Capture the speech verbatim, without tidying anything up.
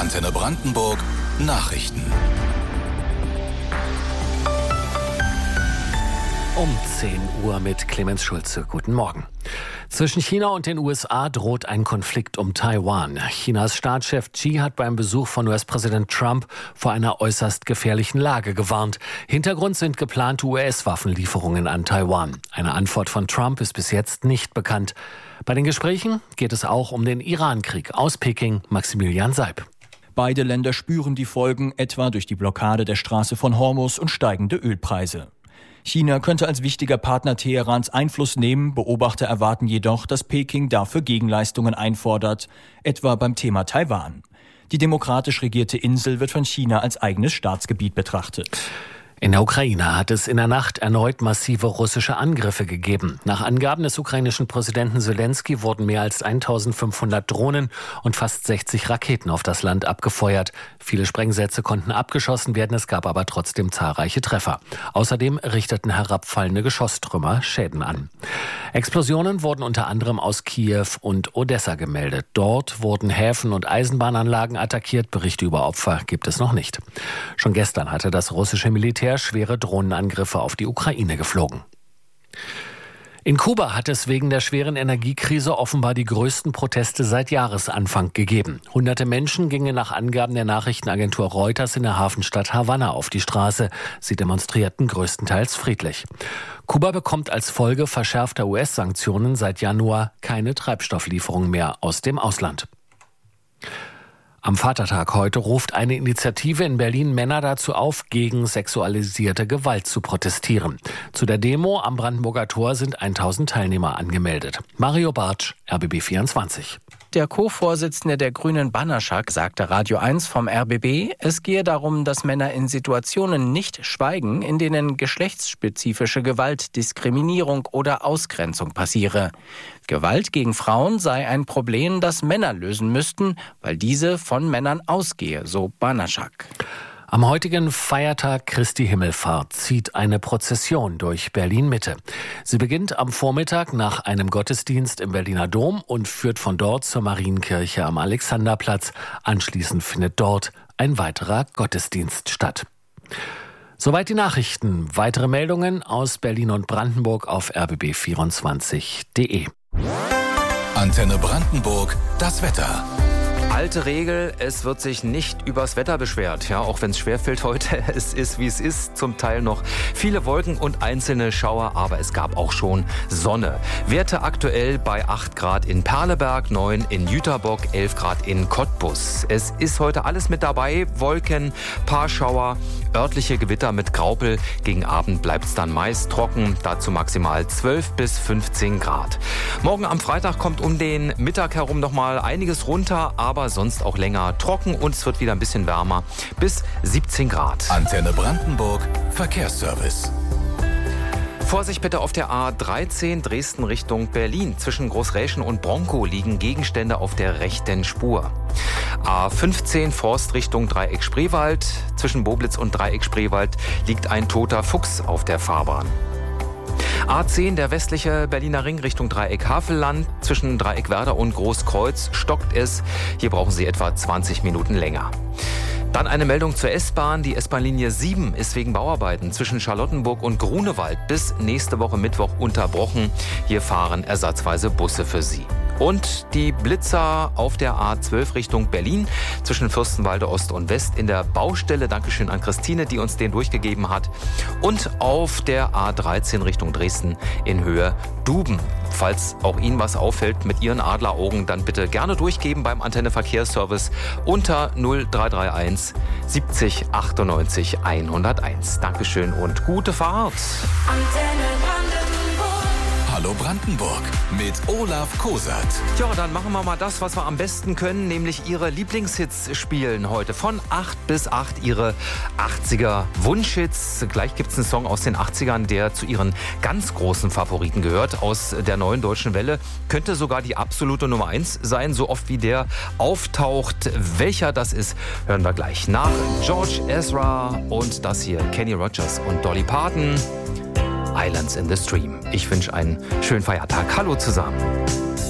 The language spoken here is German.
Antenne Brandenburg Nachrichten. Um zehn Uhr mit Clemens Schulze. Guten Morgen. Zwischen China und den U S A droht ein Konflikt um Taiwan. Chinas Staatschef Xi hat beim Besuch von U S-Präsident Trump vor einer äußerst gefährlichen Lage gewarnt. Hintergrund sind geplante U S-Waffenlieferungen an Taiwan. Eine Antwort von Trump ist bis jetzt nicht bekannt. Bei den Gesprächen geht es auch um den Iran-Krieg. Aus Peking, Maximilian Seib. Beide Länder spüren die Folgen, etwa durch die Blockade der Straße von Hormuz und steigende Ölpreise. China könnte als wichtiger Partner Teherans Einfluss nehmen. Beobachter erwarten jedoch, dass Peking dafür Gegenleistungen einfordert, etwa beim Thema Taiwan. Die demokratisch regierte Insel wird von China als eigenes Staatsgebiet betrachtet. In der Ukraine hat es in der Nacht erneut massive russische Angriffe gegeben. Nach Angaben des ukrainischen Präsidenten Selenskyj wurden mehr als eintausendfünfhundert Drohnen und fast sechzig Raketen auf das Land abgefeuert. Viele Sprengsätze konnten abgeschossen werden, es gab aber trotzdem zahlreiche Treffer. Außerdem richteten herabfallende Geschosstrümmer Schäden an. Explosionen wurden unter anderem aus Kiew und Odessa gemeldet. Dort wurden Häfen und Eisenbahnanlagen attackiert. Berichte über Opfer gibt es noch nicht. Schon gestern hatte das russische Militär schwere Drohnenangriffe auf die Ukraine geflogen. In Kuba hat es wegen der schweren Energiekrise offenbar die größten Proteste seit Jahresanfang gegeben. Hunderte Menschen gingen nach Angaben der Nachrichtenagentur Reuters in der Hafenstadt Havanna auf die Straße. Sie demonstrierten größtenteils friedlich. Kuba bekommt als Folge verschärfter U S-Sanktionen seit Januar keine Treibstofflieferungen mehr aus dem Ausland. Am Vatertag heute ruft eine Initiative in Berlin Männer dazu auf, gegen sexualisierte Gewalt zu protestieren. Zu der Demo am Brandenburger Tor sind tausend Teilnehmer angemeldet. Mario Bartsch, R B B vierundzwanzig. Der Co-Vorsitzende der Grünen Banaschak sagte Radio eins vom R B B, es gehe darum, dass Männer in Situationen nicht schweigen, in denen geschlechtsspezifische Gewalt, Diskriminierung oder Ausgrenzung passiere. Gewalt gegen Frauen sei ein Problem, das Männer lösen müssten, weil diese von Männern ausgehe, so Banaschak. Am heutigen Feiertag Christi Himmelfahrt zieht eine Prozession durch Berlin-Mitte. Sie beginnt am Vormittag nach einem Gottesdienst im Berliner Dom und führt von dort zur Marienkirche am Alexanderplatz. Anschließend findet dort ein weiterer Gottesdienst statt. Soweit die Nachrichten. Weitere Meldungen aus Berlin und Brandenburg auf r b b vierundzwanzig punkt d e. Antenne Brandenburg, das Wetter. Alte Regel, es wird sich nicht übers Wetter beschwert. Ja, auch wenn es schwerfällt heute, es ist wie es ist. Zum Teil noch viele Wolken und einzelne Schauer, aber es gab auch schon Sonne. Werte aktuell bei acht Grad in Perleberg, neun in Jüterbock, elf Grad in Cottbus. Es ist heute alles mit dabei. Wolken, paar Schauer, örtliche Gewitter mit Graupel. Gegen Abend bleibt es dann meist trocken. Dazu maximal zwölf bis fünfzehn Grad. Morgen am Freitag kommt um den Mittag herum noch mal einiges runter, aber sonst auch länger trocken und es wird wieder ein bisschen wärmer, bis siebzehn Grad. Antenne Brandenburg, Verkehrsservice. Vorsicht bitte auf der A dreizehn Dresden Richtung Berlin. Zwischen Großräschen und Bronkow liegen Gegenstände auf der rechten Spur. A fünfzehn Forst Richtung Dreieck Spreewald. Zwischen Boblitz und Dreieck Spreewald liegt ein toter Fuchs auf der Fahrbahn. A zehn, der westliche Berliner Ring Richtung Dreieck Havelland. Zwischen Dreieck Werder und Großkreuz stockt es. Hier brauchen Sie etwa zwanzig Minuten länger. Dann eine Meldung zur S-Bahn. Die S-Bahn-Linie sieben ist wegen Bauarbeiten zwischen Charlottenburg und Grunewald bis nächste Woche Mittwoch unterbrochen. Hier fahren ersatzweise Busse für Sie. Und die Blitzer auf der A zwölf Richtung Berlin zwischen Fürstenwalde Ost und West in der Baustelle. Dankeschön an Christine, die uns den durchgegeben hat. Und auf der A dreizehn Richtung Dresden in Höhe Duben. Falls auch Ihnen was auffällt mit Ihren Adleraugen, dann bitte gerne durchgeben beim Antenne Verkehrsservice unter null drei drei eins siebzig achtundneunzig hunderteins. Dankeschön und gute Fahrt. Antenne Hallo Brandenburg mit Olaf Kosert. Ja, dann machen wir mal das, was wir am besten können, nämlich Ihre Lieblingshits spielen heute. Von acht bis acht Ihre achtziger Wunschhits. Gleich gibt es einen Song aus den achtzigern, der zu Ihren ganz großen Favoriten gehört. Aus der neuen deutschen Welle könnte sogar die absolute Nummer eins sein, so oft wie der auftaucht. Welcher das ist, hören wir gleich. Nach George Ezra und das hier Kenny Rogers und Dolly Parton. Islands in the Stream. Ich wünsche einen schönen Feiertag. Hallo zusammen.